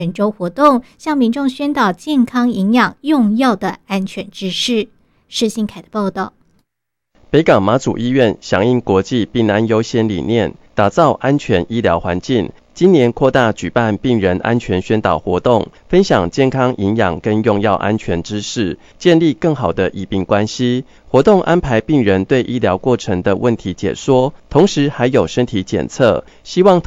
全周活动，向民众宣导健康营养用药的安全知识。施信凯的报道。 北港妈祖医院响应国际病安优先理念，打造安全医疗环境。今年扩大举办病人安全宣导活动，分享健康营养跟用药安全知识，建立更好的医病关系。活动安排病人对医疗过程的问题解说，同时还有身体检测，希望